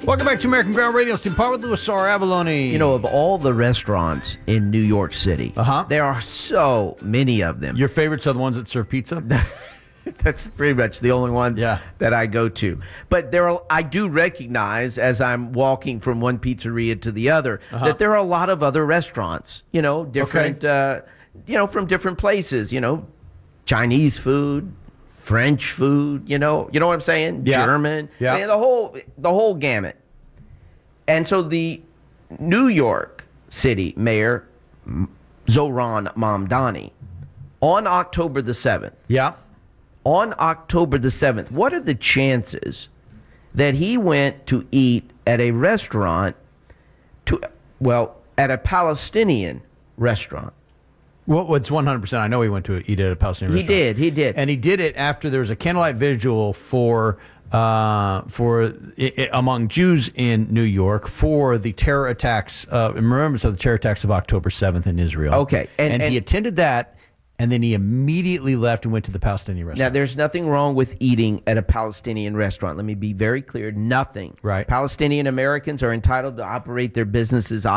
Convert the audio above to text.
Welcome back to American Ground Radio. Steve Part with Louis R. Avalone. You know, of all the restaurants in New York City, there are so many of them. Your favorites are the ones that serve pizza? That's pretty much the only ones that I go to. But I do recognize, as I'm walking from one pizzeria to the other, that there are a lot of other restaurants, different, from different places, Chinese food, French food, you know what I'm saying? Yeah. German, Yeah. the whole gamut. And so the New York City Mayor, Zohran Mamdani, on October the 7th, on October the 7th, what are the chances that he went to eat at a restaurant, at a Palestinian restaurant? Well, it's 100%. I know he went to eat at a Palestinian restaurant. He did. And he did it after there was a candlelight vigil among Jews in New York for the terror attacks, in remembrance of the terror attacks of October 7th in Israel. Okay. And he attended that, and then he immediately left and went to the Palestinian restaurant. Now, there's nothing wrong with eating at a Palestinian restaurant. Let me be very clear. Nothing. Right. Palestinian Americans are entitled to operate their businesses